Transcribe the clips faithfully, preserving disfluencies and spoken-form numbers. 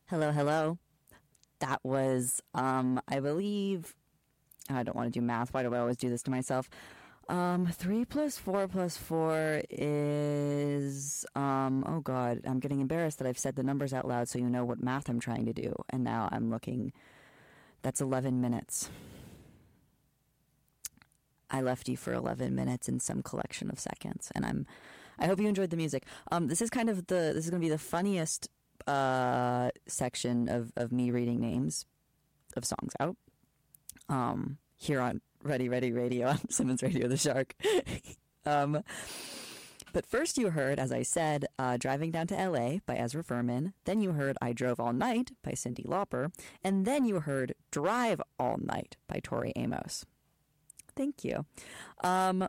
Hello, hello. That was, um, I believe, I don't want to do math. Why do I always do this to myself? Um, three plus four plus four is, um, oh God, I'm getting embarrassed that I've said the numbers out loud so you know what math I'm trying to do. And now I'm looking, that's eleven minutes. I left you for eleven minutes in some collection of seconds, and I'm, I hope you enjoyed the music. Um, this is kind of the, this is going to be the funniest uh, section of, of me reading names of songs out um, here on Ready Ready Radio on Simmons Radio the Shark. um, but first you heard, as I said, uh, Driving Down to L A by Ezra Furman. Then you heard I Drove All Night by Cyndi Lauper. And then you heard Drive All Night by Tori Amos. Thank you. Um,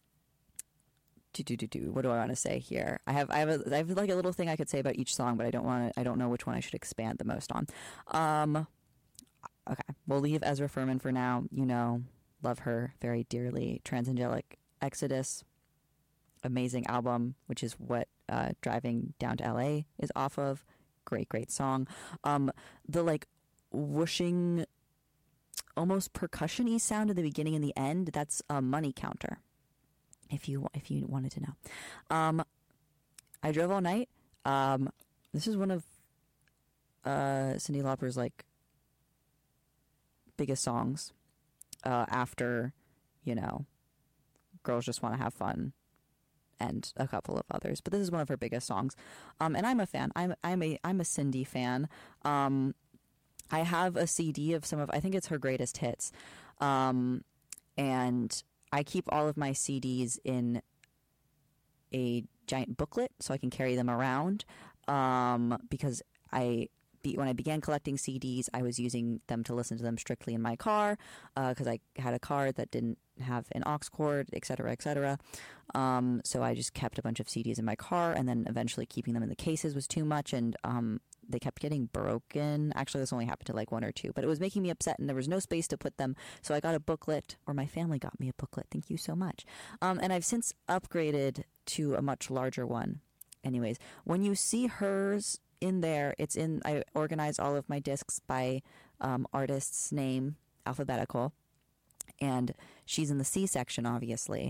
do, do, do, do. What do I want to say here? I have I have a, I have like a little thing I could say about each song, but I don't want to, I don't know which one I should expand the most on. Um, okay, we'll leave Ezra Furman for now. You know, love her very dearly. Transangelic Exodus, amazing album, which is what uh, Driving Down to L A is off of. Great, great song. Um, the like whooshing, almost percussion-y sound at the beginning and the end, that's a Money Counter, if you if you wanted to know. Um, I Drove All Night. Um, this is one of uh, Cyndi Lauper's like biggest songs uh, after, you know, Girls Just Want to Have Fun and a couple of others. But this is one of her biggest songs. Um, and I'm a fan. I'm I'm a I'm a Cyndi fan. Um, I have a C D of some of, I think it's her greatest hits. Um, and I keep all of my C Ds in a giant booklet so I can carry them around. Um, because I, be, when I began collecting C Ds, I was using them to listen to them strictly in my car, uh, cause I had a car that didn't have an aux cord, et cetera, et cetera. Um, so I just kept a bunch of C Ds in my car, and then eventually keeping them in the cases was too much. And, um, they kept getting broken. Actually, this only happened to like one or two, but it was making me upset and there was no space to put them. So I got a booklet, or my family got me a booklet. Thank you so much. Um, and I've since upgraded to a much larger one. Anyways, when you see hers in there, it's in, I organize all of my discs by um, artist's name, alphabetical. And she's in the C section, obviously.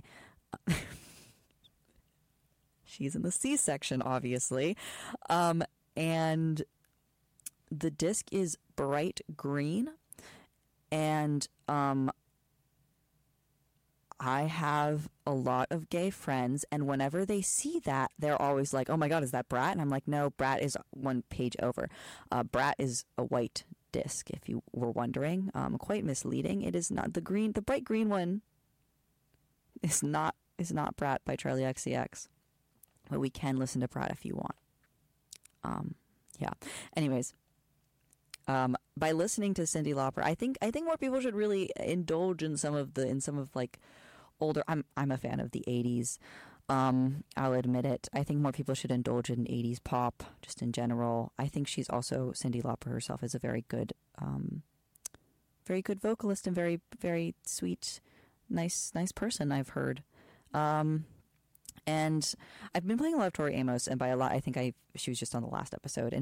She's in the C section, obviously. Um, and the disc is bright green, and um, I have a lot of gay friends, and whenever they see that, they're always like, oh my God, is that Brat? And I'm like, no, Brat is one page over. Uh, Brat is a white disc, if you were wondering. Um, quite misleading. It is not the green, the bright green one is not, is not Brat by Charlie X C X, but we can listen to Brat if you want. Um, yeah. Anyways, um, by listening to Cyndi Lauper, I think I think more people should really indulge in some of the in some of like older. I'm I'm a fan of the eighties. Um, I'll admit it. I think more people should indulge in eighties pop, just in general. I think she's also, Cyndi Lauper herself is a very good, um, very good vocalist and very very sweet, nice nice person. I've heard. Um, And I've been playing a lot of Tori Amos, and by a lot, I think I she was just on the last episode. And